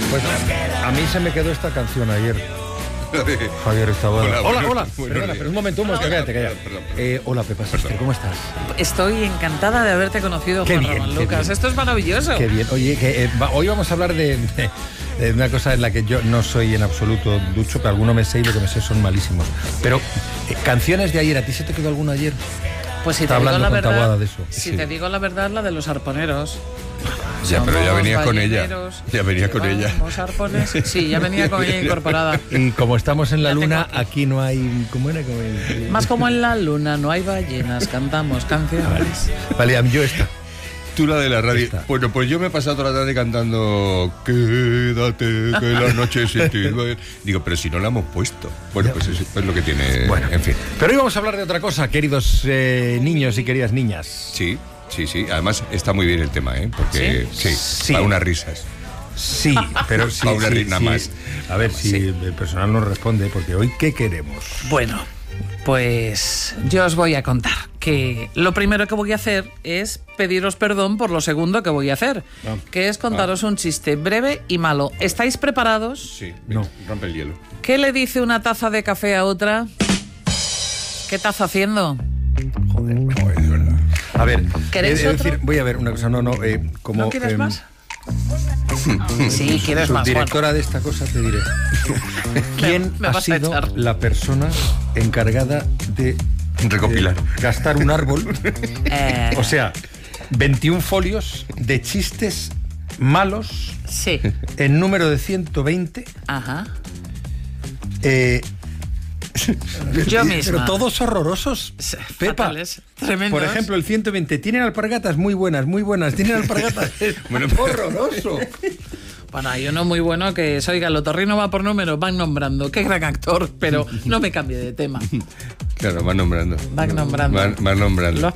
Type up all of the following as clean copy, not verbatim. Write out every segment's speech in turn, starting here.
Pues a mí se me quedó esta canción ayer. Javier Taboada. Hola. Perdona, pero un momento, cállate. Hola, Pepa Sastre, ¿cómo estás? Estoy encantada de haberte conocido, Juan Ramón Lucas. Esto es maravilloso. Qué bien. Oye, hoy vamos a hablar de una cosa en la que yo no soy en absoluto ducho, que alguno me sé y lo que me sé son malísimos. Pero, canciones de ayer, ¿a ti se te quedó alguna ayer? Pues si te digo la verdad, te digo la verdad, la de los arponeros. Ya, pero ya venía con ella. Ya venía con ella. Arpones. Sí, ya venía con ella incorporada. Y como estamos en la luna, aquí no hay... ¿Cómo era? Más como en la luna, no hay ballenas, cantamos canciones. Vale, yo esta. Tú la de la radio. Esta. Bueno, pues yo me he pasado toda la tarde cantando Quédate, que la noche sin ti. Digo, pero si no la hemos puesto. Bueno, pues eso es lo que tiene... Bueno, en fin. Pero hoy vamos a hablar de otra cosa, queridos niños y queridas niñas. Sí. Además está muy bien el tema, ¿eh? Porque sí. Para unas risas. Sí, pero sí. Para una risa más. A ver si el personal nos responde, porque hoy ¿qué queremos? Bueno, pues yo os voy a contar que lo primero que voy a hacer es pediros perdón por lo segundo que voy a hacer, que es contaros un chiste breve y malo. ¿Estáis preparados? Sí, no. Rompe el hielo. ¿Qué le dice una taza de café a otra? ¿Qué estás haciendo? Joder, de verdad. A ver, ¿queréis otro? decir, voy a ver una cosa, como... ¿No quieres más? Sí, quieres más, directora de esta cosa te diré. ¿Quién ha sido la persona encargada de recopilar, gastar un árbol? O sea, 21 folios de chistes malos en número de 120. Ajá. Yo misma. Pero todos horrorosos, Pepa. Fatales, tremendos. Por ejemplo, el 120. Tienen alpargatas muy buenas. Tienen alpargatas horroroso. Bueno, hay uno muy bueno que es, oiga, el otorrino va por números, van nombrando. Qué gran actor, pero no me cambie de tema. Claro, van nombrando. Van nombrando.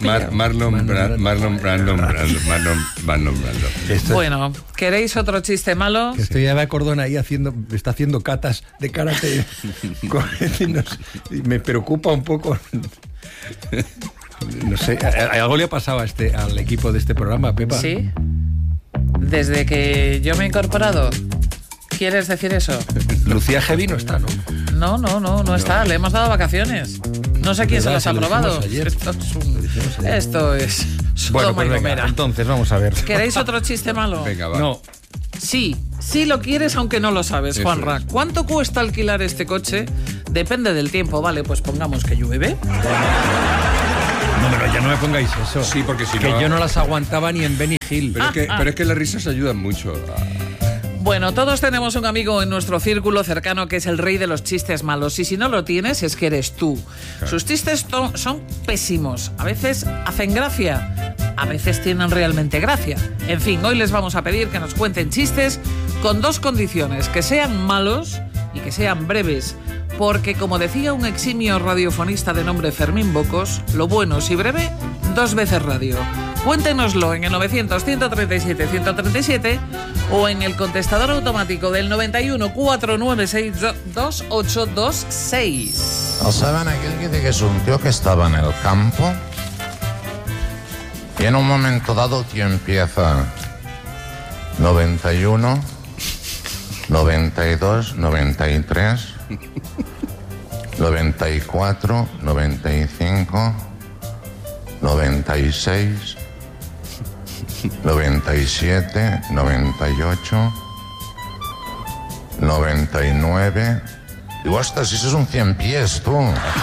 Bueno, ¿queréis otro chiste malo? Estoy a Cordona ahí está haciendo catas de karate. Me preocupa un poco. No sé, algo le ha pasado al equipo de este programa, Pepa. Sí. Desde que yo me he incorporado. ¿Quieres decir eso? Lucía Heavy no está, ¿no? No está. Le hemos dado vacaciones. No sé quién se las ha probado. Esto es bueno, pues venga, entonces vamos a ver. ¿Queréis otro chiste malo? Venga, va. No. Sí lo quieres, aunque no lo sabes, Juanra. ¿Cuánto cuesta alquilar este coche? Depende del tiempo, vale, pues pongamos que llueve. No, pero ya no me pongáis eso. Sí, porque si que no... yo no las aguantaba ni en Benny Hill. Pero es que las risas ayudan mucho. Bueno, todos tenemos un amigo en nuestro círculo cercano que es el rey de los chistes malos. Y si no lo tienes, es que eres tú. Claro. Sus chistes son pésimos. A veces hacen gracia. A veces tienen realmente gracia. En fin, hoy les vamos a pedir que nos cuenten chistes con dos condiciones. Que sean malos y que sean breves. Porque, como decía un eximio radiofonista de nombre Fermín Bocos, lo bueno, si breve, 2 veces radio. Cuéntenoslo en el 900-137-137 o en el contestador automático del 91 496 2826. ¿No saben aquel que dice que es un tío que estaba en el campo? Y en un momento dado, tío, empieza 91, 92, 93, 94, 95, 96, 97, 98, 99. Digo, hasta si eso es un 100 pies, tú.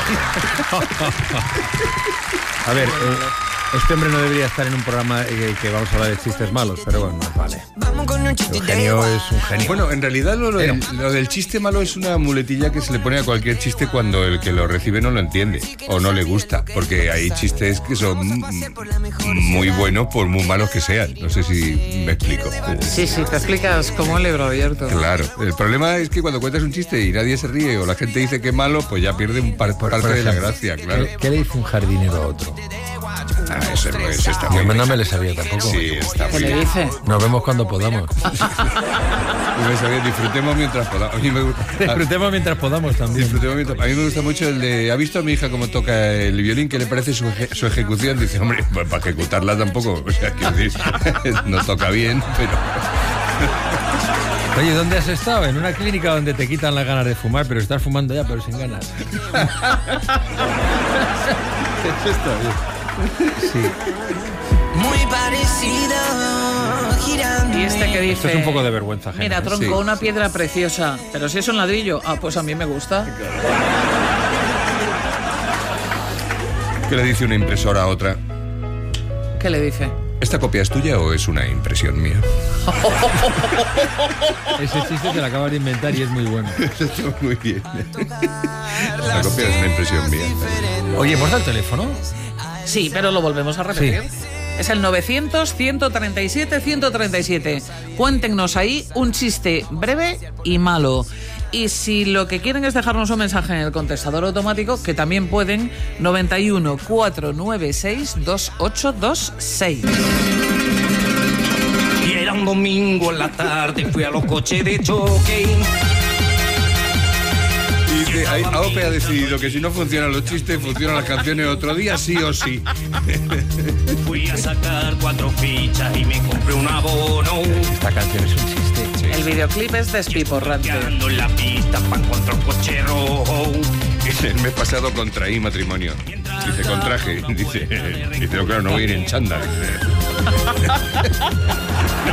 A ver, este hombre no debería estar en un programa que vamos a hablar de chistes malos, pero bueno, vale. Eugenio es un genio. Bueno, en realidad lo del chiste malo es una muletilla que se le pone a cualquier chiste cuando el que lo recibe no lo entiende o no le gusta, porque hay chistes que son muy buenos por muy malos que sean. No sé si me explico. Sí, te explicas como un libro abierto. Claro, el problema es que cuando cuentas un chiste y nadie se ríe o la gente dice que es malo, pues ya pierde un parte de la gracia, claro. ¿Qué le dice un jardinero a otro? Eso está muy bien. No me le sabía tampoco. Sí, está muy bien. ¿Qué le dice? Nos vemos cuando podamos. Disfrutemos mientras podamos. Disfrutemos mientras podamos también. A mí me gusta mucho el de... ¿Ha visto a mi hija cómo toca el violín? ¿Qué le parece su ejecución? Dice, hombre, pues para ejecutarla tampoco. O sea, quiero decir, no toca bien, pero... Oye, ¿dónde has estado? En una clínica donde te quitan las ganas de fumar, pero estás fumando ya, pero sin ganas. Eso está bien. Sí. Muy parecido, girando. Y este que dice... Esto es un poco de vergüenza ajena. Mira, tronco, Sí. una piedra preciosa, pero si es un ladrillo, pues a mí me gusta. ¿Qué le dice una impresora a otra? ¿Qué le dice? ¿Esta copia es tuya o es una impresión mía? Ese chiste te lo acabas de inventar y es muy bueno. Está muy bien. La copia es una impresión mía. Oye, ¿hemos dado el teléfono? Sí, pero lo volvemos a repetir. Sí. Es el 900-137-137. Cuéntenos ahí un chiste breve y malo. Y si lo que quieren es dejarnos un mensaje en el contestador automático, que también pueden, 91 496 2826. Y era un domingo en la tarde, fui a los coches de choque. Y AOPE ha decidido que si no funcionan los chistes, funcionan las canciones otro día, sí o sí. Fui a sacar 4 fichas y me compré un abono. Esta canción es un chiste. El videoclip es despiporrante. Ando en la pista para encontrar un coche rojo. El mes pasado contraí matrimonio. Dice, contraje. Dice, no, claro, no voy a ir en chándal.